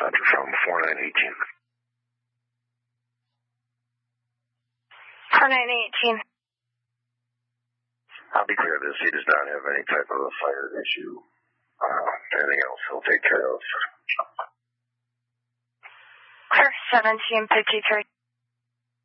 Center from 4918. 4918. I'll be clear, this he does not have any type of a fire issue. Anything else he'll take care of. Clear 1753.